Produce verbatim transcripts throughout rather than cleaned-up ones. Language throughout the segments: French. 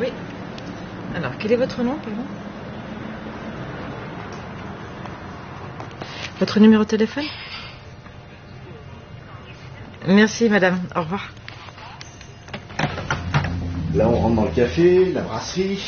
Oui. Alors, quel est votre nom, pardon? Votre numéro de téléphone? Merci, madame. Au revoir. Là, on rentre dans le café, la brasserie.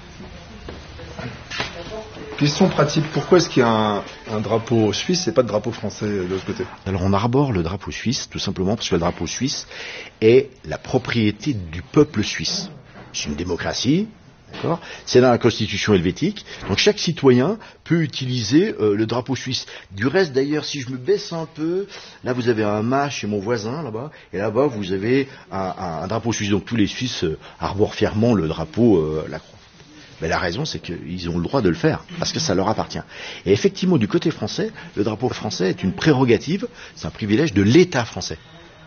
Question pratique, pourquoi est-ce qu'il y a un, un drapeau suisse et pas de drapeau français de l'autre côté? Alors, on arbore le drapeau suisse, tout simplement parce que le drapeau suisse est la propriété du peuple suisse. C'est une démocratie. D'accord. C'est dans la constitution helvétique, donc chaque citoyen peut utiliser euh, le drapeau suisse. Du reste d'ailleurs, si je me baisse un peu, là vous avez un mât chez mon voisin là-bas, et là-bas vous avez un, un, un drapeau suisse, donc tous les Suisses euh, arborent fièrement le drapeau, euh, la croix. Mais la raison c'est qu'ils ont le droit de le faire, parce que ça leur appartient. Et effectivement du côté français, le drapeau français est une prérogative, c'est un privilège de l'État français.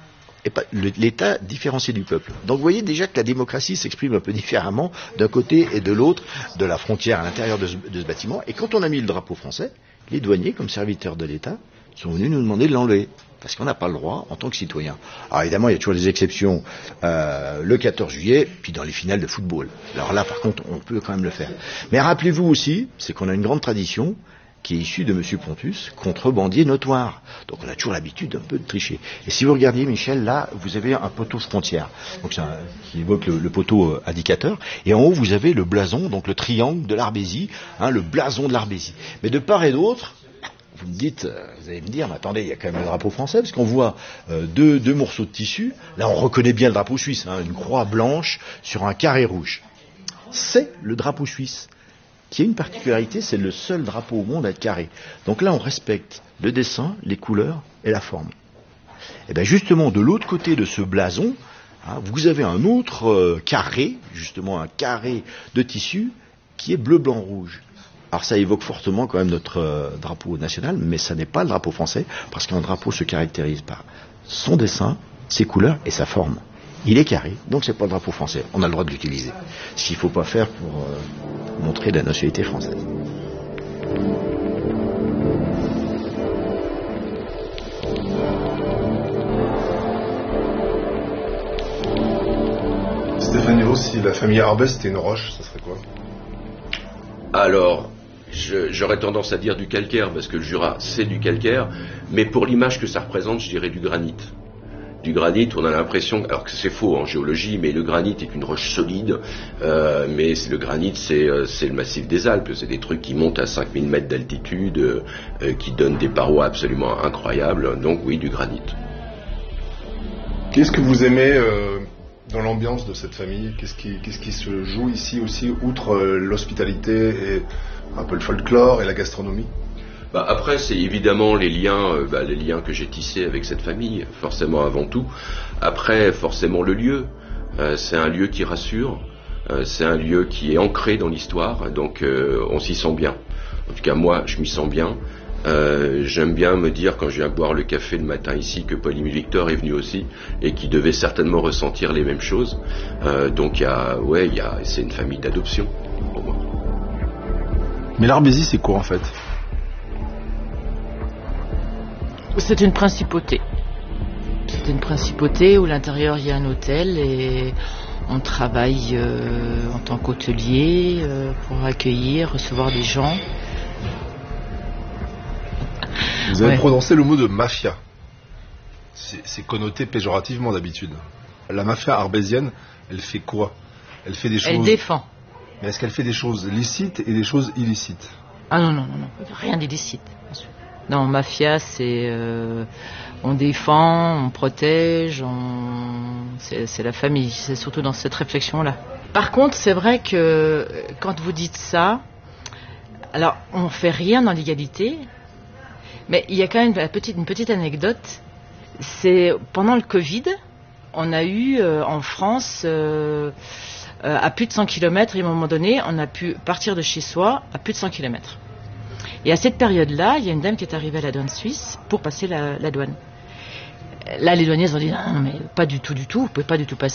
Et pas l'État différencié du peuple. Donc vous voyez déjà que la démocratie s'exprime un peu différemment d'un côté et de l'autre de la frontière à l'intérieur de ce, de ce bâtiment. Et quand on a mis le drapeau français, les douaniers, comme serviteurs de l'État, sont venus nous demander de l'enlever. Parce qu'on n'a pas le droit en tant que citoyen. Alors évidemment, il y a toujours des exceptions. Euh, le quatorze juillet, puis dans les finales de football. Alors là, par contre, on peut quand même le faire. Mais rappelez-vous aussi, c'est qu'on a une grande tradition qui est issu de M. Pontus, contrebandier notoire. Donc on a toujours l'habitude un peu de tricher. Et si vous regardiez, Michel, là, vous avez un poteau frontière, donc c'est un, qui évoque le, le poteau euh, indicateur, et en haut vous avez le blason, donc le triangle de l'Arbésie, hein, le blason de l'Arbésie. Mais de part et d'autre, vous me dites, euh, vous allez me dire, mais attendez, il y a quand même le drapeau français, parce qu'on voit euh, deux, deux morceaux de tissu. Là, on reconnaît bien le drapeau suisse, hein, une croix blanche sur un carré rouge. C'est le drapeau suisse. Qui a une particularité, c'est le seul drapeau au monde à être carré. Donc là, on respecte le dessin, les couleurs et la forme. Et bien justement, de l'autre côté de ce blason, hein, vous avez un autre euh, carré, justement un carré de tissu, qui est bleu, blanc, rouge. Alors ça évoque fortement quand même notre euh, drapeau national, mais ça n'est pas le drapeau français, parce qu'un drapeau se caractérise par son dessin, ses couleurs et sa forme. Il est carré, donc c'est pas le drapeau français. On a le droit de l'utiliser. Ce qu'il ne faut pas faire pour euh, montrer la nationalité française. Stéphane Hérault, si la famille Arbès c'était une roche, ça serait quoi? Alors, je, j'aurais tendance à dire du calcaire, parce que le Jura c'est du calcaire, mais pour l'image que ça représente, je dirais du granit. Du granit, on a l'impression, alors que c'est faux en géologie, mais le granit est une roche solide, euh, mais c'est, le granit c'est, c'est le massif des Alpes, c'est des trucs qui montent à cinq mille mètres d'altitude, euh, qui donnent des parois absolument incroyables, donc oui, du granit. Qu'est-ce que vous aimez euh, dans l'ambiance de cette famille? Qu'est-ce qui, qu'est-ce qui se joue ici aussi, outre euh, l'hospitalité et un peu le folklore et la gastronomie? Bah après, c'est évidemment les liens, euh, bah, les liens que j'ai tissés avec cette famille, forcément avant tout. Après, forcément le lieu. Euh, c'est un lieu qui rassure. Euh, c'est un lieu qui est ancré dans l'histoire. Donc, euh, on s'y sent bien. En tout cas, moi, je m'y sens bien. Euh, j'aime bien me dire quand je viens boire le café le matin ici que Paul-Émile Victor est venu aussi et qui devait certainement ressentir les mêmes choses. Euh, donc, il y a, ouais, il y a, c'est une famille d'adoption pour moi. Mais l'Arbésie, c'est quoi en fait? C'est une principauté. C'est une principauté où à l'intérieur il y a un hôtel et on travaille euh, en tant qu'hôtelier euh, pour accueillir, recevoir des gens. Vous avez Ouais. prononcé le mot de mafia. C'est, c'est connoté péjorativement d'habitude. La mafia arbésienne, elle fait quoi? Elle fait des choses... Elle défend. Mais est-ce qu'elle fait des choses licites et des choses illicites? Ah non, non, non, non, rien d'illicite, bien sûr. Non, mafia, c'est... Euh, on défend, on protège, on... C'est, c'est la famille, c'est surtout dans cette réflexion-là. Par contre, c'est vrai que quand vous dites ça, alors on ne fait rien dans l'égalité, mais il y a quand même une petite, une petite anecdote. C'est pendant le Covid, on a eu euh, en France... Euh, Euh, à plus de cent kilomètres, et à un moment donné, on a pu partir de chez soi à plus de cent kilomètres. Et à cette période-là, il y a une dame qui est arrivée à la douane suisse pour passer la, la douane. Là, les douaniers ont dit non, non, mais pas du tout, du tout, vous pouvez pas du tout passer.